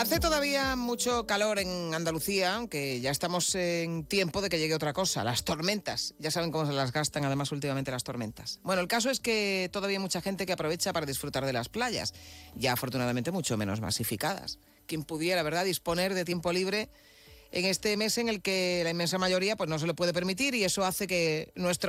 Hace todavía mucho calor en Andalucía, aunque ya estamos en tiempo de que llegue otra cosa, las tormentas. Ya saben cómo se las gastan además últimamente las tormentas. Bueno, el caso es que todavía hay mucha gente que aprovecha para disfrutar de las playas, ya afortunadamente mucho menos masificadas. Quien pudiera, ¿verdad?, disponer de tiempo libre en este mes en el que la inmensa mayoría pues no se lo puede permitir, y eso hace que nuestro